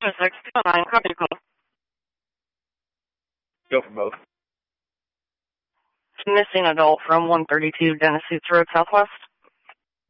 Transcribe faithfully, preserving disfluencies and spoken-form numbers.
six two nine, copy call. Go for both. Missing adult from one thirty-two Dennis Suits Road Southwest.